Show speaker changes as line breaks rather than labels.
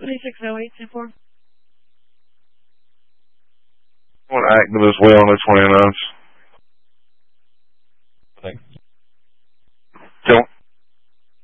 260824.
I want active as well on the 29s.
Thanks.